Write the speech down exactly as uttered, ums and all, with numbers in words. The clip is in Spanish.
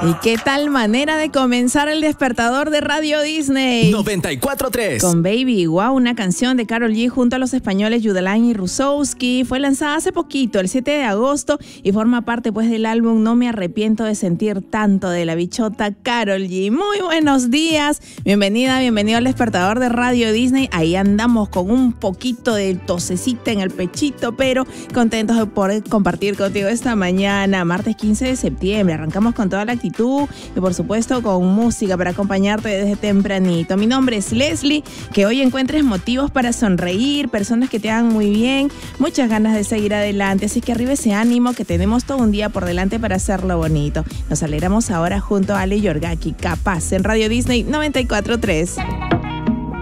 ¿Y qué tal manera de comenzar el despertador de Radio Disney? noventa y cuatro punto tres. Con Baby, wow, una canción de Karol G junto a los españoles Yudelain y Rusowski. Fue lanzada hace poquito, el siete de agosto, y forma parte pues del álbum No me arrepiento de sentir tanto, de la bichota Karol G. Muy buenos días, bienvenida, bienvenido al despertador de Radio Disney. Ahí andamos con un poquito de tosecita en el pechito, pero contentos de poder compartir contigo esta mañana, martes quince de septiembre. Arrancamos con toda la actitud y por supuesto con música para acompañarte desde tempranito. Mi nombre es Leslie, que hoy encuentres motivos para sonreír, personas que te hagan muy bien, muchas ganas de seguir adelante, así que arriba ese ánimo que tenemos todo un día por delante para hacerlo bonito. Nos alegramos ahora junto a Ale Yorgaki, Capaz, en Radio Disney noventa y cuatro punto tres.